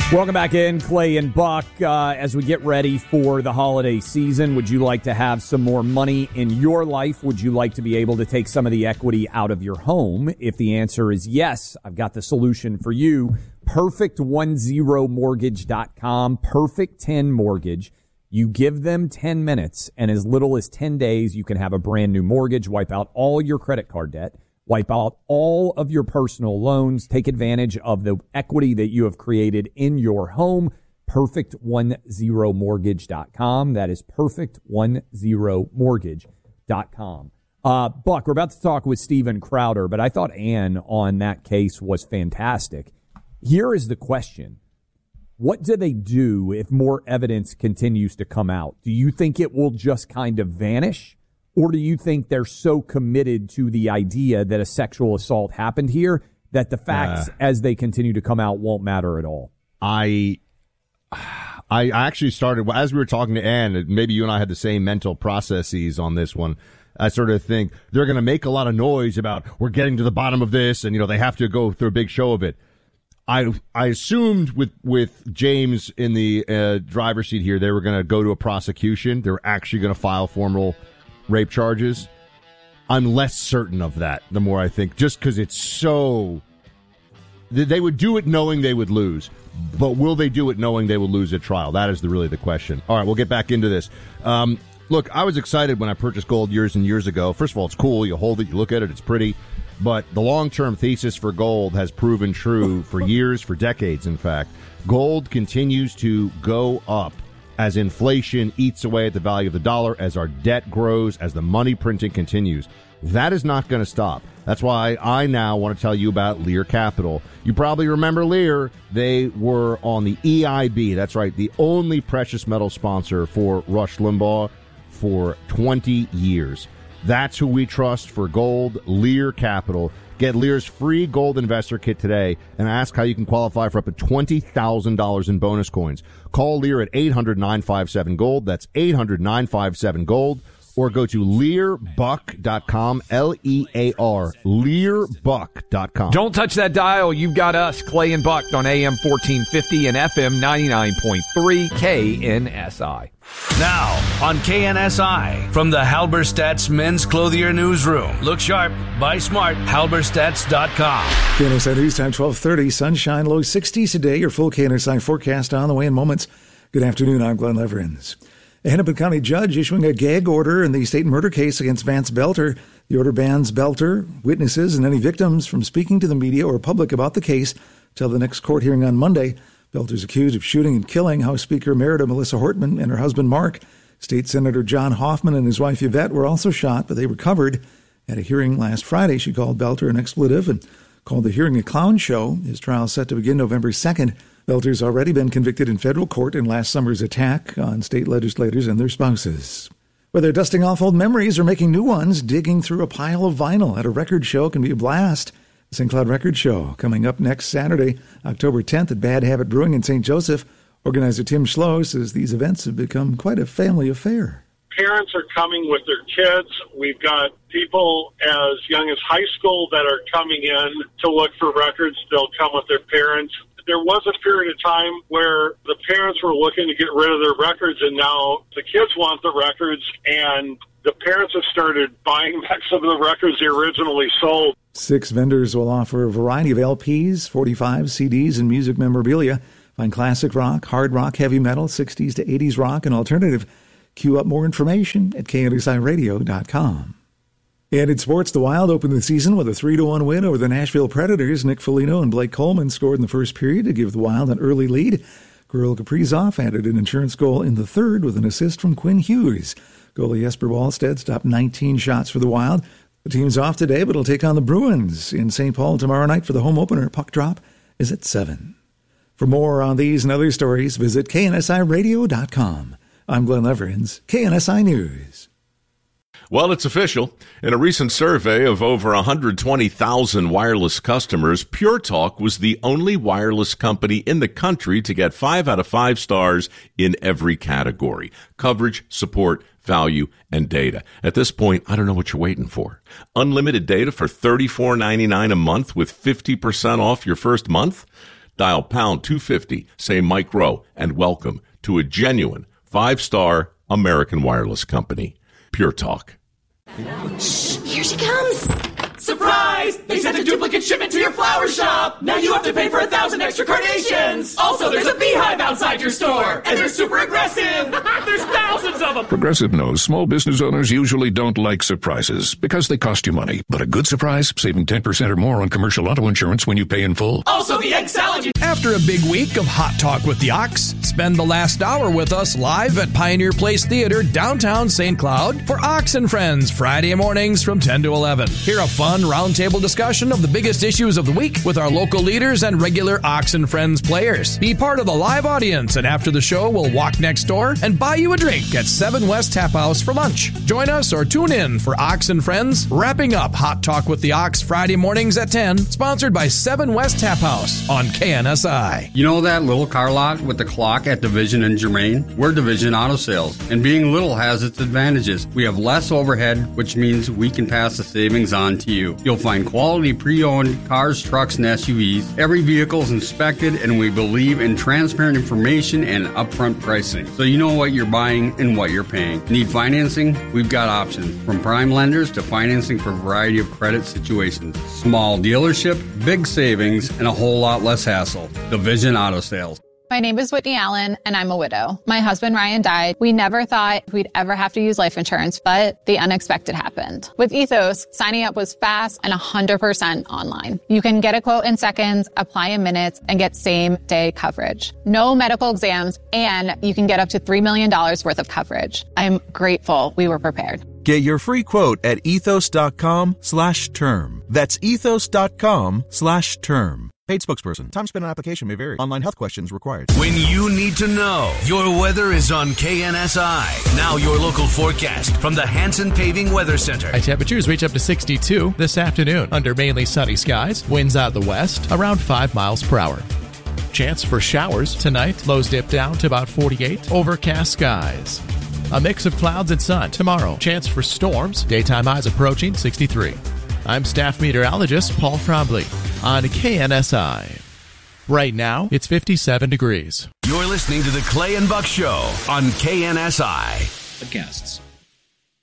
Welcome back in, Clay and Buck. As we get ready for the holiday season, would you like to have some more money in your life? Would you like to be able to take some of the equity out of your home? If the answer is yes, I've got the solution for you. Perfect10mortgage.com. Perfect 10 Mortgage. You give them 10 minutes, and as little as 10 days, you can have a brand new mortgage, wipe out all your credit card debt, wipe out all of your personal loans, take advantage of the equity that you have created in your home. Perfect10mortgage.com. That is perfect10mortgage.com. Buck, we're about to talk with Steven Crowder, but I thought Ann on that case was fantastic. Here is the question. What do they do if more evidence continues to come out? Do you think it will just kind of vanish? Or do you think they're so committed to the idea that a sexual assault happened here that the facts as they continue to come out won't matter at all? I actually started, as we were talking to Ann, maybe you and I had the same mental processes on this one. I sort of think they're going to make a lot of noise about we're getting to the bottom of this and, they have to go through a big show of it. I assumed with James in the driver's seat here, they were going to go to a prosecution. They were actually going to file formal rape charges. I'm less certain of that the more I think, just because it's so... They would do it knowing they would lose, but will they do it knowing they will lose at trial? That is really the question. All right, we'll get back into this. Look, I was excited when I purchased gold years and years ago. First of all, it's cool. You hold it, you look at it, it's pretty. But the long-term thesis for gold has proven true for years, for decades, in fact. Gold continues to go up as inflation eats away at the value of the dollar, as our debt grows, as the money printing continues. That is not going to stop. That's why I now want to tell you about Lear Capital. You probably remember Lear. They were on the EIB. That's right, the only precious metal sponsor for Rush Limbaugh for 20 years. That's who we trust for gold, Lear Capital. Get Lear's free gold investor kit today and ask how you can qualify for up to $20,000 in bonus coins. Call Lear at 800-957-GOLD. That's 800-957-GOLD. Or go to LearBuck.com, L-E-A-R, LearBuck.com. Don't touch that dial. You've got us, Clay and Buck, on AM 1450 and FM 99.3 KNSI. Now, on KNSI, from the Halberstadt's Men's Clothier Newsroom. Look sharp, buy smart, halberstadts.com. KNSI News Time, 12:30, sunshine, low 60s today. Your full KNSI forecast on the way in moments. Good afternoon, I'm Glenn Leverins. A Hennepin County judge issuing a gag order in the state murder case against Vance Belter. The order bans Belter, witnesses, and any victims from speaking to the media or public about the case till the next court hearing on Monday. Belter's accused of shooting and killing House Speaker Emerita Melissa Hortman and her husband Mark. State Senator John Hoffman and his wife Yvette were also shot, but they recovered. At a hearing last Friday, she called Belter an expletive and called the hearing a clown show. His trial is set to begin November 2nd. Belter's already been convicted in federal court in last summer's attack on state legislators and their spouses. Whether dusting off old memories or making new ones, digging through a pile of vinyl at a record show can be a blast. The St. Cloud Record Show coming up next Saturday, October 10th at Bad Habit Brewing in St. Joseph. Organizer Tim Schlow says these events have become quite a family affair. Parents are coming with their kids. We've got people as young as high school that are coming in to look for records. They'll come with their parents. There was a period of time where the parents were looking to get rid of their records, and now the kids want the records, and the parents have started buying back some of the records they originally sold. 6 vendors will offer a variety of LPs, 45 CDs, and music memorabilia. Find classic rock, hard rock, heavy metal, 60s to 80s rock, and alternative. Queue up more information at KNSIRadio.com. And in sports, the Wild opened the season with a 3-1 win over the Nashville Predators. Nick Foligno and Blake Coleman scored in the first period to give the Wild an early lead. Kirill Kaprizov added an insurance goal in the third with an assist from Quinn Hughes. Goalie Jesper Wallstedt stopped 19 shots for the Wild. The team's off today, but will take on the Bruins in St. Paul tomorrow night for the home opener. Puck drop is at 7. For more on these and other stories, visit KNSIRadio.com. I'm Glenn Leverins, KNSI News. Well, it's official. In a recent survey of over 120,000 wireless customers, Pure Talk was the only wireless company in the country to get 5 out of 5 stars in every category: coverage, support, value, and data. At this point, I don't know what you're waiting for. Unlimited data for $34.99 a month with 50% off your first month? Dial pound 250, say Mike Rowe, and welcome to a genuine 5-star American wireless company. Pure Talk. Shh, here she comes. Surprise! They sent a duplicate shipment to your flower shop! Now you have to pay for 1,000 extra carnations! Also, there's a beehive outside your store! And they're super aggressive! There's thousands of them! Progressive knows small business owners usually don't like surprises because they cost you money. But a good surprise, saving 10% or more on commercial auto insurance when you pay in full. Also, the egg salad! After a big week of Hot Talk with the Ox, spend the last hour with us live at Pioneer Place Theater, downtown St. Cloud for Ox and Friends, Friday mornings from 10 to 11. Hear a fun roundtable discussion of the biggest issues of the week with our local leaders and regular Ox and Friends players. Be part of the live audience, and after the show, we'll walk next door and buy you a drink at 7 West Tap House for lunch. Join us or tune in for Ox and Friends, wrapping up Hot Talk with the Ox Friday mornings at 10, sponsored by 7 West Tap House on KNSI. You know that little car lot with the clock at Division and Germain? We're Division Auto Sales, and being little has its advantages. We have less overhead, which means we can pass the savings on to you. You'll find quality pre-owned cars, trucks, and SUVs. Every vehicle is inspected, and we believe in transparent information and upfront pricing, so you know what you're buying and what you're paying. Need financing? We've got options, from prime lenders to financing for a variety of credit situations. Small dealership, big savings, and a whole lot less hassle. Division Auto Sales. My name is Whitney Allen, and I'm a widow. My husband, Ryan, died. We never thought we'd ever have to use life insurance, but the unexpected happened. With Ethos, signing up was fast and 100% online. You can get a quote in seconds, apply in minutes, and get same-day coverage. No medical exams, and you can get up to $3 million worth of coverage. I'm grateful we were prepared. Get your free quote at ethos.com/term. That's ethos.com/term. Paid spokesperson. Time spent on application may vary. Online health questions required. When you need to know, your weather is on KNSI. Now your local forecast from the Hanson Paving Weather Center. High temperatures reach up to 62 this afternoon under mainly sunny skies. Winds out the west around 5 miles per hour. Chance for showers tonight. Lows dip down to about 48. Overcast skies. A mix of clouds and sun tomorrow. Chance for storms. Daytime highs approaching 63. I'm staff meteorologist Paul Trombley on KNSI. Right now, it's 57 degrees. You're listening to the Clay and Buck Show on KNSI. Podcasts.